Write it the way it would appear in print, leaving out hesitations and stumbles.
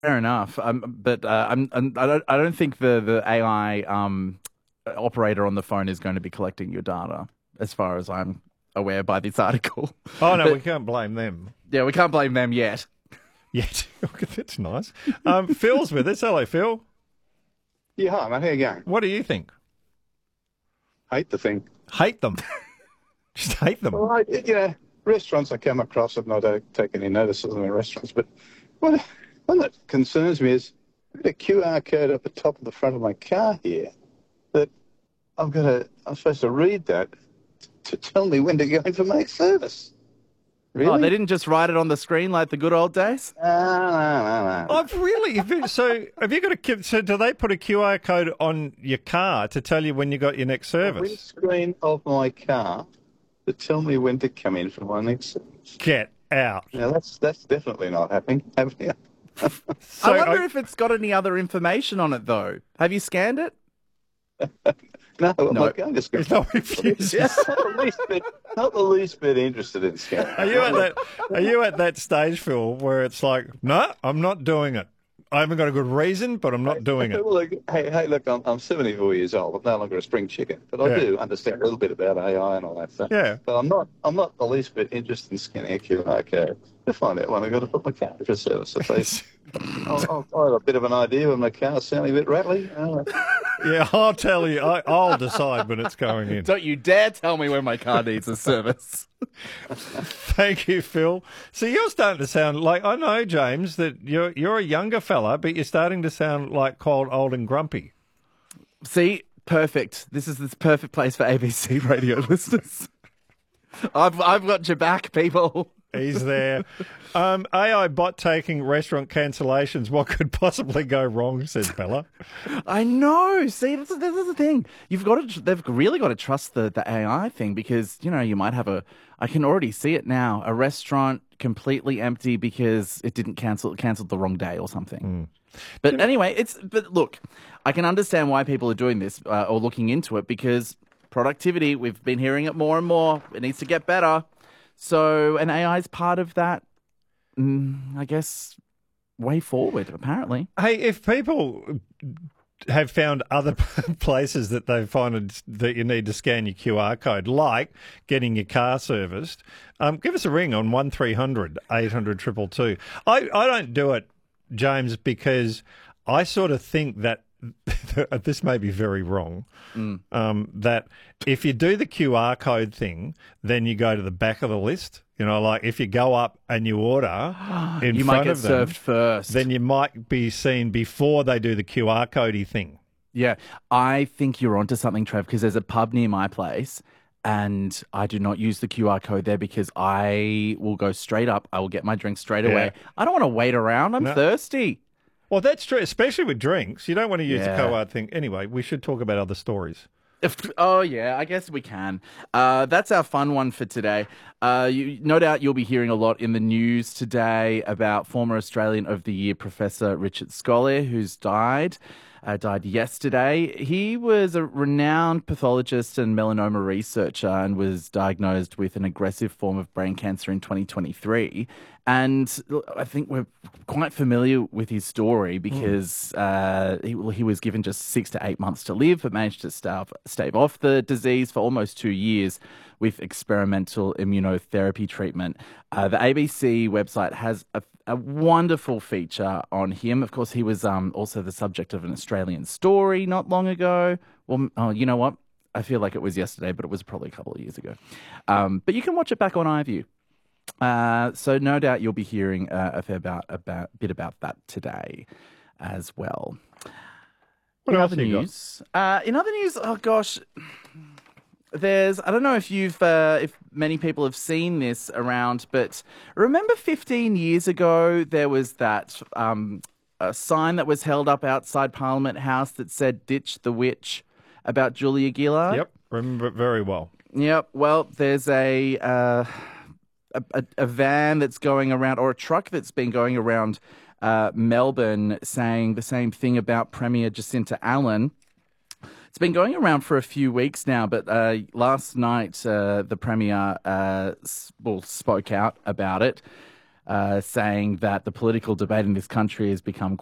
Fair enough. But I don't think the AI operator on the phone is going to be collecting your data, as far as I'm aware by this article. Oh, no, But we can't blame them yeah, we can't blame them yet. yet. That's nice. Phil's with us. Hello, Phil. Yeah, hi, mate. How you going? What do you think? Hate the thing. Hate them. Just hate them. Well, restaurants I come across, and I don't take any notice of them in restaurants, but what, one that concerns me is I've got a QR code up the top of the front of my car here that I'm supposed to read that to tell me when to go in for my service. Oh, they Really? didn't just write it on the screen like the good old days? No, no. I've really. So, have you got a? So, do they put a QR code on your car to tell you when you got your next service? Windscreen of my car to tell me when to come in for my next service. Get out. Now, that's definitely not happening. So, I wonder if it's got any other information on it, though. Have you scanned it? No, I'm No. not going to There's no refuses. not the least bit interested in scanning. Are you at that stage, Phil, where it's like, no, I'm not doing it. I haven't got a good reason, but I'm not doing it. Look, look, I'm 74 years old. I'm no longer a spring chicken, but I Yeah. do understand a little bit about AI and all that stuff. Yeah. But I'm not the least bit interested in scanning a QR code to find out when I've got to put my car for service. At least I'll have a bit of an idea when my car's sounding a bit rattly. Yeah, I'll tell you. I'll decide when it's going in. Don't you dare tell me when my car needs a service. Thank you, Phil. So you're starting to sound like, I know, James, that you're a younger fella, but you're starting to sound like quite old and grumpy. See, perfect. This is this perfect place for ABC radio listeners. I've got your back, people. He's there. AI bot taking restaurant cancellations. What could possibly go wrong, says Bella. I know. See, this is the thing. They've really got to trust the AI thing because, you might have I can already see it now, a restaurant completely empty because it didn't canceled the wrong day or something. But anyway, but look, I can understand why people are doing this or looking into it because productivity, we've been hearing it more and more. It needs to get better. So, an AI is part of that, I guess, way forward, apparently. Hey, if people have found other places that they find that you need to scan your QR code, like getting your car serviced, give us a ring on 1300 800 222. I don't do it, James, because I sort of think that this may be very wrong, that if you do the QR code thing, then you go to the back of the list. Like if you go up and you order in You front might get of them, served first. then you might be seen before they do the QR codey thing. Yeah, I think you're onto something, Trev, because there's a pub near my place and I do not use the QR code there because I will go straight up. I will get my drink straight away. I don't want to wait around. I'm thirsty. Well, that's true, especially with drinks. You don't want to use the Yeah. code thing. Anyway, we should talk about other stories. Oh, yeah, I guess we can. That's our fun one for today. No doubt you'll be hearing a lot in the news today about former Australian of the Year Professor Richard Scolyer, who's died yesterday. He was a renowned pathologist and melanoma researcher and was diagnosed with an aggressive form of brain cancer in 2023. And I think we're quite familiar with his story because he was given just 6 to 8 months to live, but managed to stave off the disease for almost 2 years with experimental immunotherapy treatment. The ABC website has a wonderful feature on him. Of course, he was also the subject of an Australian story not long ago. Well, you know what? I feel like it was yesterday, but it was probably a couple of years ago. But you can watch it back on iView. So no doubt you'll be hearing a fair bit about that today as well. What else other you got? news? In other news, oh gosh, I don't know if many people have seen this around, but remember 15 years ago there was that a sign that was held up outside Parliament House that said "Ditch the Witch" about Julia Gillard. Yep, remember it very well. Yep. Well, there's a van that's going around, or a truck that's been going around Melbourne saying the same thing about Premier Jacinta Allen. It's been going around for a few weeks now, but last night the Premier spoke out about it. saying that the political debate in this country has become